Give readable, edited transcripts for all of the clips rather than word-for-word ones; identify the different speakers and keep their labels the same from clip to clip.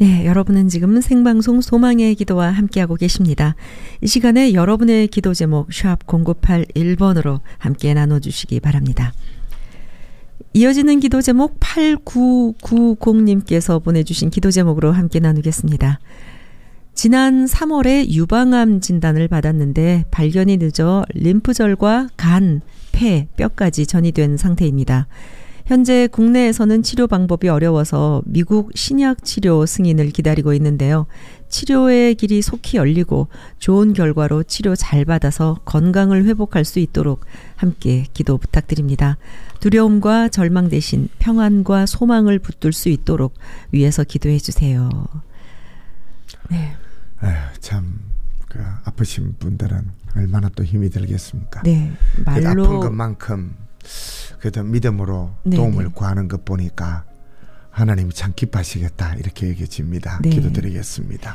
Speaker 1: 네, 여러분은 지금 생방송 소망의 기도와 함께하고 계십니다. 이 시간에 여러분의 기도 제목 샵 0981번으로 함께 나눠주시기 바랍니다. 이어지는 기도 제목 8990님께서 보내주신 기도 제목으로 함께 나누겠습니다. 지난 3월에 유방암 진단을 받았는데 발견이 늦어 림프절과 간, 폐, 뼈까지 전이된 상태입니다. 현재 국내에서는 치료 방법이 어려워서 미국 신약 치료 승인을 기다리고 있는데요. 치료의 길이 속히 열리고 좋은 결과로 치료 잘 받아서 건강을 회복할 수 있도록 함께 기도 부탁드립니다. 두려움과 절망 대신 평안과 소망을 붙들 수 있도록 위에서 기도해 주세요. 네.
Speaker 2: 참 아프신 분들은 얼마나 또 힘이 들겠습니까?
Speaker 1: 네, 말로
Speaker 2: 아픈 것만큼 그래도 믿음으로 도움을 구하는 것 보니까 하나님이 참 기뻐하시겠다 이렇게 여겨집니다.
Speaker 1: 네.
Speaker 2: 기도드리겠습니다.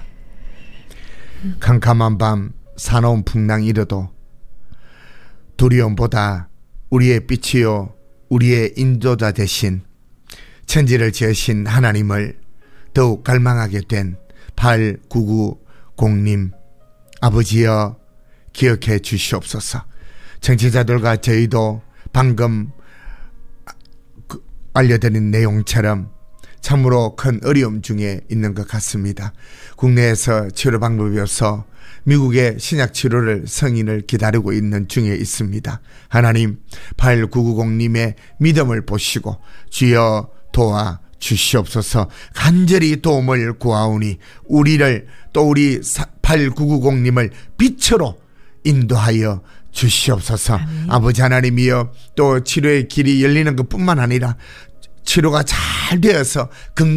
Speaker 2: 캄캄한 밤 사나운 풍랑 이르도 두려움보다 우리의 빛이요 우리의 인도자 되신 천지를 지으신 하나님을 더욱 갈망하게 된 8990님 아버지여 기억해 주시옵소서. 청취자들과 저희도 방금 알려드린 내용처럼 참으로 큰 어려움 중에 있는 것 같습니다. 국내에서 치료 방법이 없어 미국의 신약 치료를 승인을 기다리고 있는 중에 있습니다. 하나님 8990님의 믿음을 보시고 주여 도와 주시옵소서. 간절히 도움을 구하오니 우리를 또 우리 8990님을 빛으로 인도하여 주시옵소서. 아멘. 아버지 하나님이여 또 치료의 길이 열리는 것뿐만 아니라 치료가 잘 되어서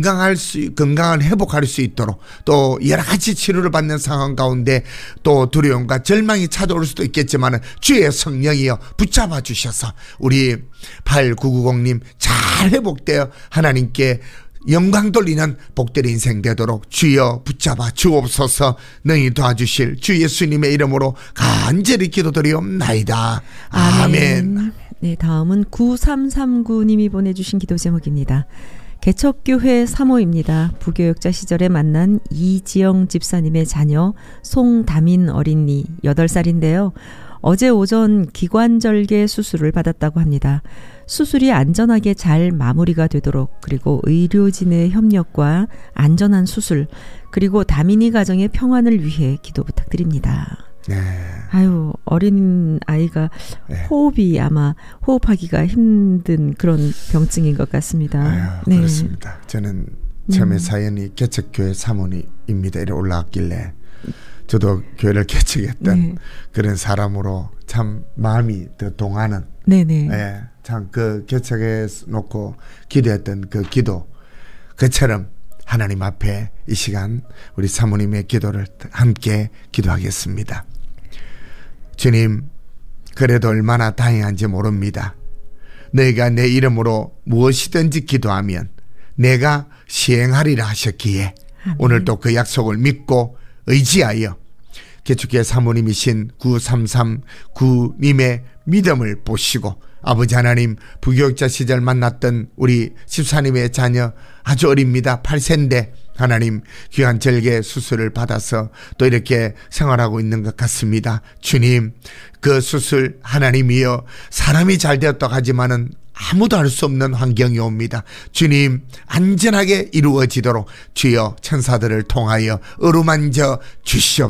Speaker 2: 건강을 회복할 수 있도록 또 여러 가지 치료를 받는 상황 가운데 또 두려움과 절망이 찾아올 수도 있겠지만 주의 성령이여 붙잡아 주셔서 우리 8990님 잘 회복되어 하나님께 영광 돌리는 복된 인생 되도록 주여 붙잡아 주옵소서. 능히 도와주실 주 예수님의 이름으로 간절히 기도드리옵나이다. 아멘.
Speaker 1: 네, 다음은 9339님이 보내주신 기도 제목입니다. 개척교회 사모입니다. 부교역자 시절에 만난 이지영 집사님의 자녀 송다민 어린이 8살인데요. 어제 오전 기관절개 수술을 받았다고 합니다. 수술이 안전하게 잘 마무리가 되도록 그리고 의료진의 협력과 안전한 수술 그리고 다민이 가정의 평안을 위해 기도 부탁드립니다.
Speaker 2: 네.
Speaker 1: 아유, 어린 아이가 호흡이 아마 호흡하기가 힘든 그런 병증인 것 같습니다.
Speaker 2: 아유,
Speaker 1: 네.
Speaker 2: 그렇습니다. 저는 처음에 사연이 개척교회 사모님입니다. 이래 올라왔길래 저도 교회를 개척했던 그런 사람으로 참 마음이 더 동하는 참 그 개척해 놓고 기도했던 그 기도 그처럼 하나님 앞에 이 시간 우리 사모님의 기도를 함께 기도하겠습니다. 주님, 그래도 얼마나 다행한지 모릅니다. 너희가 내 이름으로 무엇이든지 기도하면 내가 시행하리라 하셨기에 오늘도 그 약속을 믿고 의지하여 개척교회 사모님이신 9339님의 믿음을 보시고 아버지 하나님 부교역자 시절 만났던 우리 집사님의 자녀 아주 어립니다. 8세인데 하나님 귀한 절개 수술을 받아서 또 이렇게 생활하고 있는 것 같습니다. 주님 그 수술 하나님이여 사람이 잘 되었다고 하지만은 아무도 알 수 없는 환경이 옵니다. 주님 안전하게 이루어지도록 주여 천사들을 통하여 어루만져 주시옵소서.